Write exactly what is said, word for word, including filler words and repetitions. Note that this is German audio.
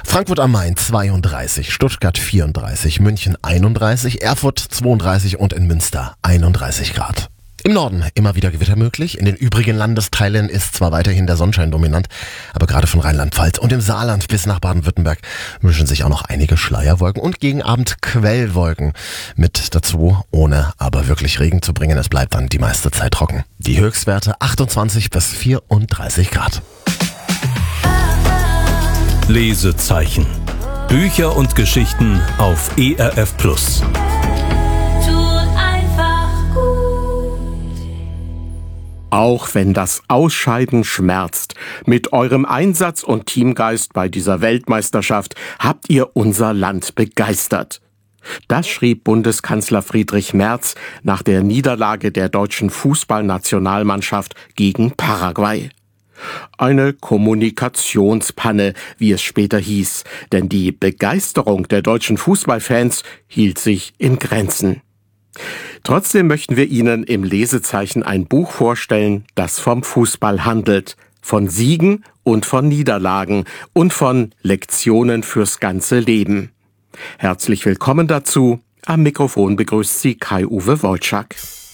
Frankfurt am Main zweiunddreißig, Stuttgart vierunddreißig, München einunddreißig, Erfurt zweiunddreißig und in Münster einunddreißig Grad. Im Norden immer wieder Gewitter möglich. In den übrigen Landesteilen ist zwar weiterhin der Sonnenschein dominant, aber gerade von Rheinland-Pfalz und im Saarland bis nach Baden-Württemberg mischen sich auch noch einige Schleierwolken und gegen Abend Quellwolken mit dazu, ohne aber wirklich Regen zu bringen. Es bleibt dann die meiste Zeit trocken. Die Höchstwerte achtundzwanzig bis vierunddreißig Grad. Lesezeichen. Bücher und Geschichten auf E R F Plus. Auch wenn das Ausscheiden schmerzt, mit eurem Einsatz und Teamgeist bei dieser Weltmeisterschaft habt ihr unser Land begeistert. Das schrieb Bundeskanzler Friedrich Merz nach der Niederlage der deutschen Fußballnationalmannschaft gegen Paraguay. Eine Kommunikationspanne, wie es später hieß, denn die Begeisterung der deutschen Fußballfans hielt sich in Grenzen. Trotzdem möchten wir Ihnen im Lesezeichen ein Buch vorstellen, das vom Fußball handelt, von Siegen und von Niederlagen und von Lektionen fürs ganze Leben. Herzlich willkommen dazu. Am Mikrofon begrüßt Sie Kai-Uwe Wolczak.